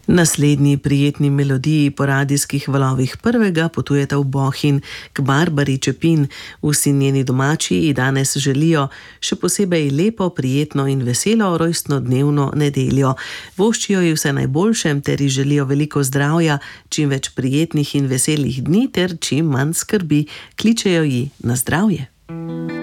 Naslednji prijetni melodiji po radijskih valovih prvega potujeta v Bohinj k Barbari Čepin. Vsi njeni domači ji danes želijo še posebej lepo, prijetno in veselo rojstnodnevno nedeljo. Voščijo ji vse najboljše ter ji želijo veliko zdravja, čim več prijetnih in veselih dni ter čim manj skrbi. Kličejo ji na zdravje.